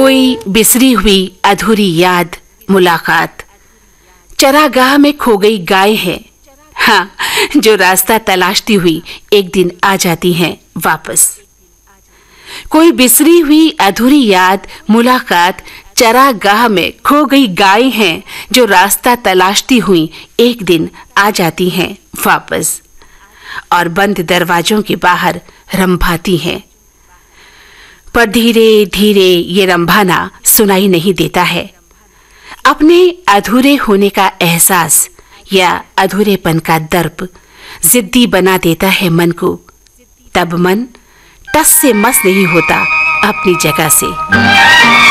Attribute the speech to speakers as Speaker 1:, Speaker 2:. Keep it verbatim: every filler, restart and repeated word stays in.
Speaker 1: कोई बिसरी हुई अधूरी याद, मुलाकात, चरागाह में खो गई गाय है, हाँ, जो रास्ता तलाशती हुई एक दिन आ जाती हैं वापस। कोई बिसरी हुई अधूरी याद, मुलाकात, चरागाह में खो गई गाय हैं, जो रास्ता तलाशती हुई एक दिन आ जाती हैं वापस और बंद दरवाजों के बाहर रंभाती हैं। पर धीरे धीरे ये रंभाना सुनाई नहीं देता है। अपने अधूरे होने का एहसास या अधूरेपन का दर्प जिद्दी बना देता है मन को। तब मन टस से मस नहीं होता अपनी जगह से।